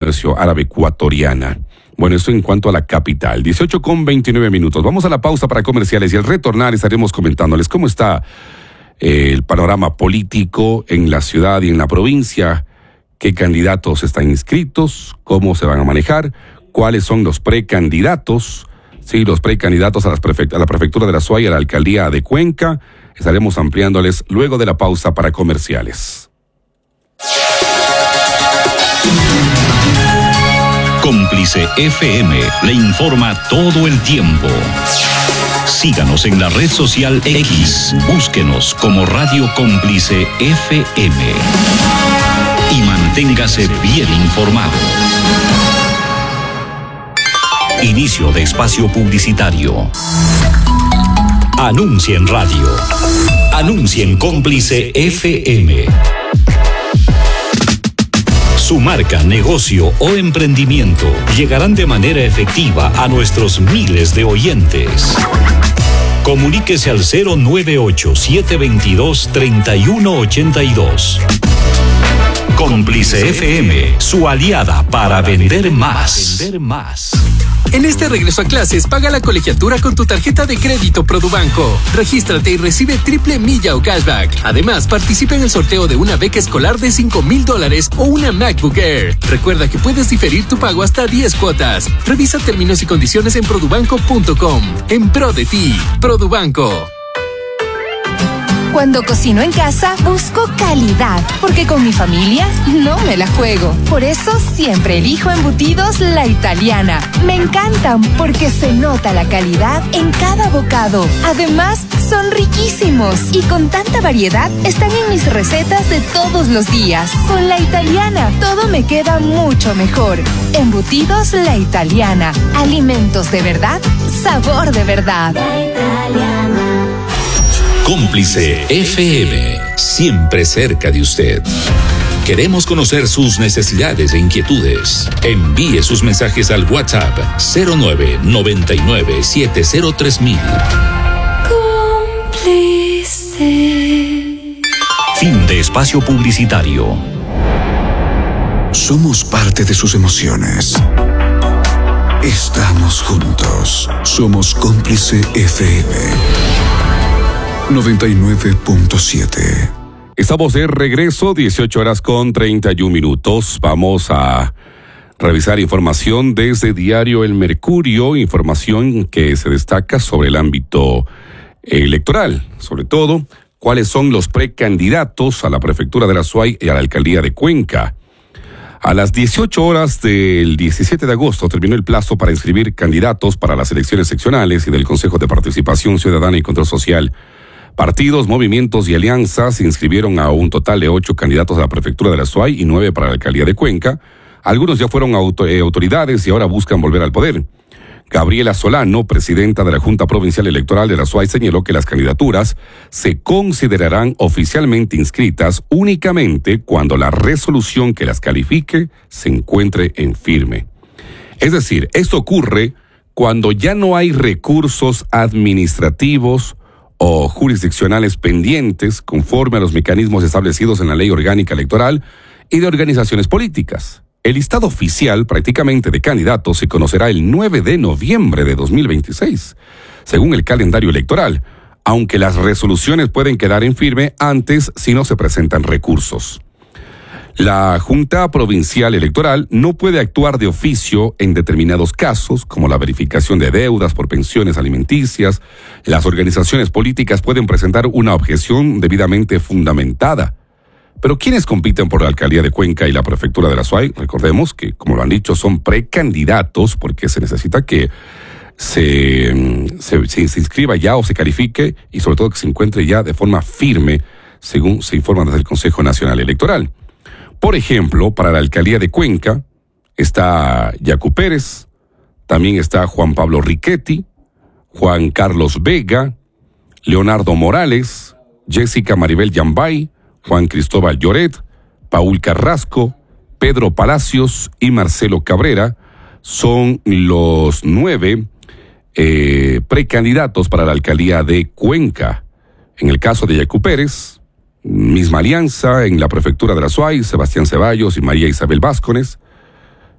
Comercio Árabe Ecuatoriana. Bueno, esto en cuanto a la capital. 18:29. Vamos a la pausa para comerciales y al retornar estaremos comentándoles cómo está el panorama político en la ciudad y en la provincia, qué candidatos están inscritos, cómo se van a manejar, cuáles son los precandidatos, sí, los precandidatos a la prefectura de la Azuay, a la alcaldía de Cuenca. Estaremos ampliándoles luego de la pausa para comerciales. Cómplice FM le informa todo el tiempo. Síganos en la red social X. Búsquenos como Radio Cómplice FM. Y manténgase bien informado. Inicio de espacio publicitario. Anuncia en radio. Anuncia en Cómplice FM. Su marca, negocio o emprendimiento llegarán de manera efectiva a nuestros miles de oyentes. Comuníquese al 098-722-3182. Cómplice FM, su aliada para vender más. En este regreso a clases, paga la colegiatura con tu tarjeta de crédito Produbanco. Regístrate y recibe triple milla o cashback. Además, participa en el sorteo de una beca escolar de $5,000 o una MacBook Air. Recuerda que puedes diferir tu pago hasta 10 cuotas. Revisa términos y condiciones en produbanco.com. En pro de ti, Produbanco. Cuando cocino en casa, busco calidad, porque con mi familia no me la juego. Por eso siempre elijo embutidos La Italiana. Me encantan porque se nota la calidad en cada bocado. Además, son riquísimos y con tanta variedad están en mis recetas de todos los días. Con La Italiana, todo me queda mucho mejor. Embutidos La Italiana. Alimentos de verdad, sabor de verdad. La Italiana. Cómplice FM, siempre cerca de usted. Queremos conocer sus necesidades e inquietudes. Envíe sus mensajes al WhatsApp 0999-703000. Cómplice. Fin de espacio publicitario. Somos parte de sus emociones. Estamos juntos. Somos Cómplice FM 99.7. Estamos de regreso, 18:31. Vamos a revisar información desde Diario El Mercurio, información que se destaca sobre el ámbito electoral, sobre todo cuáles son los precandidatos a la prefectura de la Azuay y a la alcaldía de Cuenca. A las 18 horas del 17 de agosto terminó el plazo para inscribir candidatos para las elecciones seccionales y del Consejo de Participación Ciudadana y Control Social. Partidos, movimientos y alianzas se inscribieron a un total de 8 candidatos a la prefectura de la Azuay y 9 para la alcaldía de Cuenca. Algunos ya fueron autoridades y ahora buscan volver al poder. Gabriela Solano, presidenta de la Junta Provincial Electoral de la Azuay, señaló que las candidaturas se considerarán oficialmente inscritas únicamente cuando la resolución que las califique se encuentre en firme. Es decir, esto ocurre cuando ya no hay recursos administrativos o jurisdiccionales pendientes conforme a los mecanismos establecidos en la Ley Orgánica Electoral y de organizaciones políticas. El listado oficial prácticamente de candidatos se conocerá el 9 de noviembre de 2026, según el calendario electoral, aunque las resoluciones pueden quedar en firme antes si no se presentan recursos. La Junta Provincial Electoral no puede actuar de oficio en determinados casos, como la verificación de deudas por pensiones alimenticias. Las organizaciones políticas pueden presentar una objeción debidamente fundamentada. Pero ¿quiénes compiten por la alcaldía de Cuenca y la prefectura de la Azuay? Recordemos que, como lo han dicho, son precandidatos porque se necesita que se inscriba ya o se califique y sobre todo que se encuentre ya de forma firme, según se informa desde el Consejo Nacional Electoral. Por ejemplo, para la alcaldía de Cuenca está Yacu Pérez, también está Juan Pablo Riquetti, Juan Carlos Vega, Leonardo Morales, Jessica Maribel Yambay, Juan Cristóbal Lloret, Paul Carrasco, Pedro Palacios y Marcelo Cabrera. Son los 9 precandidatos para la alcaldía de Cuenca. En el caso de Yacu Pérez, misma alianza. En la prefectura de la Azuay, Sebastián Ceballos y María Isabel Vázquez.